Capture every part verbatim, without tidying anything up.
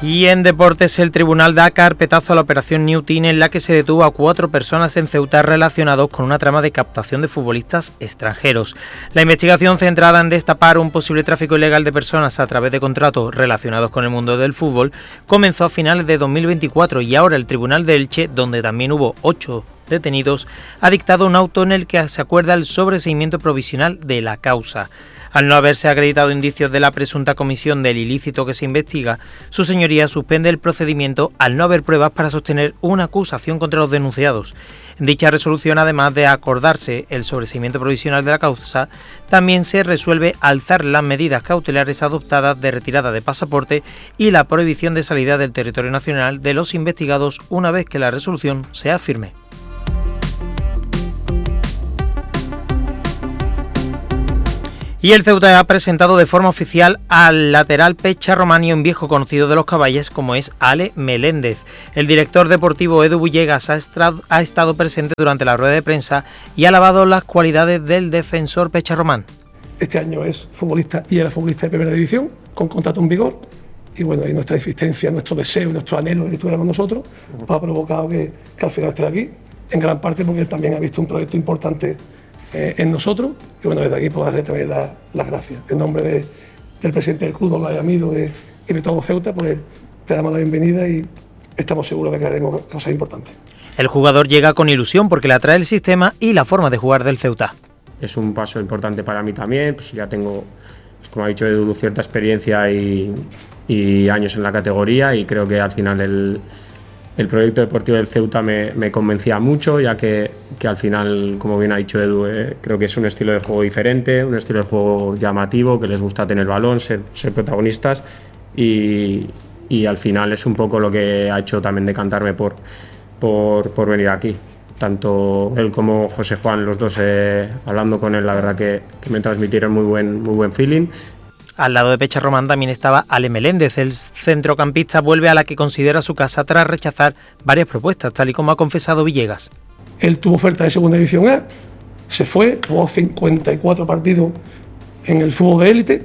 Y en deportes, el tribunal da carpetazo a la operación New Team, en la que se detuvo a cuatro personas en Ceuta relacionados con una trama de captación de futbolistas extranjeros. La investigación, centrada en destapar un posible tráfico ilegal de personas a través de contratos relacionados con el mundo del fútbol, comenzó a finales de dos mil veinticuatro y ahora el tribunal de Elche, donde también hubo ocho detenidos, ha dictado un auto en el que se acuerda el sobreseimiento provisional de la causa. Al no haberse acreditado indicios de la presunta comisión del ilícito que se investiga, su señoría suspende el procedimiento al no haber pruebas para sostener una acusación contra los denunciados. En dicha resolución, además de acordarse el sobreseimiento provisional de la causa, también se resuelve alzar las medidas cautelares adoptadas de retirada de pasaporte y la prohibición de salida del territorio nacional de los investigados una vez que la resolución sea firme. Y el Ceuta ha presentado de forma oficial al lateral Pecha Román y un viejo conocido de los caballes como es Ale Meléndez. El director deportivo Edu Villegas ha, estra- ha estado presente durante la rueda de prensa y ha alabado las cualidades del defensor Pecha Román. Este año es futbolista y era futbolista de primera división, con contrato en vigor. Y bueno, y nuestra insistencia, nuestro deseo y nuestro anhelo de que estuviéramos nosotros, pues ha provocado que, que al final esté aquí, en gran parte porque él también ha visto un proyecto importante Eh, en nosotros, y bueno, desde aquí puedo darle también las la gracias. En nombre de, del presidente del club, Olaya Amido de, y de todo Ceuta, pues te damos la bienvenida y estamos seguros de que haremos cosas importantes. El jugador llega con ilusión porque le atrae el sistema y la forma de jugar del Ceuta. Es un paso importante para mí también, pues ya tengo, pues como ha dicho Edu, cierta experiencia y, y años en la categoría, y creo que al final el El proyecto deportivo del Ceuta me, me convencía mucho, ya que, que al final, como bien ha dicho Edu, eh, creo que es un estilo de juego diferente, un estilo de juego llamativo, que les gusta tener balón, ser, ser protagonistas, y, y al final es un poco lo que ha hecho también decantarme por, por, por venir aquí. Tanto él como José Juan, los dos, eh, hablando con él, la verdad que, que me transmitieron muy buen, muy buen feeling. Al lado de Pecha Román también estaba Ale Meléndez. El centrocampista vuelve a la que considera su casa tras rechazar varias propuestas, tal y como ha confesado Villegas. Él tuvo oferta de segunda división A, se fue, jugó cincuenta y cuatro partidos en el fútbol de élite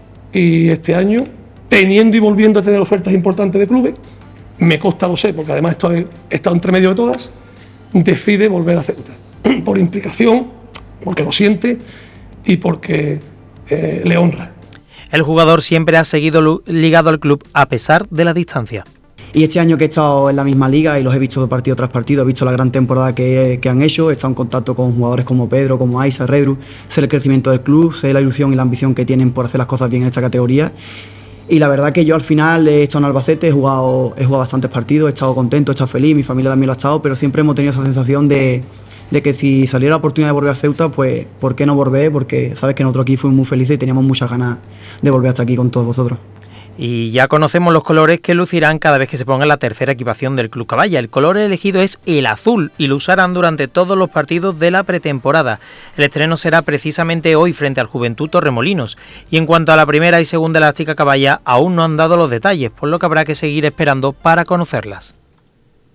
y este año, teniendo y volviendo a tener ofertas importantes de clubes, me consta, lo sé, porque además estoy, he estado entre medio de todas, decide volver a Ceuta, por implicación, porque lo siente y porque eh, le honra. El jugador siempre ha seguido ligado al club a pesar de la distancia. Y este año que he estado en la misma liga y los he visto partido tras partido, he visto la gran temporada que, que han hecho, he estado en contacto con jugadores como Pedro, como Aisa, Redru, sé el crecimiento del club, sé la ilusión y la ambición que tienen por hacer las cosas bien en esta categoría. Y la verdad que yo al final he estado en Albacete, he jugado, he jugado bastantes partidos, he estado contento, he estado feliz, mi familia también lo ha estado, pero siempre hemos tenido esa sensación de, de que si saliera la oportunidad de volver a Ceuta, pues ¿por qué no volver? Porque sabes que nosotros aquí fuimos muy felices y teníamos muchas ganas de volver hasta aquí con todos vosotros. Y ya conocemos los colores que lucirán cada vez que se ponga la tercera equipación del Club Caballa. El color elegido es el azul y lo usarán durante todos los partidos de la pretemporada. El estreno será precisamente hoy frente al Juventud Torremolinos. Y en cuanto a la primera y segunda elástica Caballa, aún no han dado los detalles, por lo que habrá que seguir esperando para conocerlas.